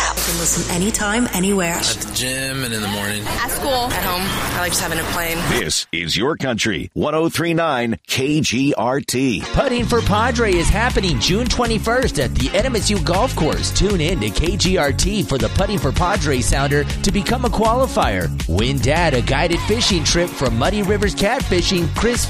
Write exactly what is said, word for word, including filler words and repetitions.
app. You can listen anytime, anywhere. At the gym and in the morning. At school. At home. I like just having a plane. This is your country. one oh three point nine K G R T. Putting for Padre is happening June twenty-first at the Edmonton Golf Course. Tune in to K G R T for the Putting for Padre sounder to become a qualifier. Win Dad a guided fishing trip from Muddy Rivers Catfishing, Chris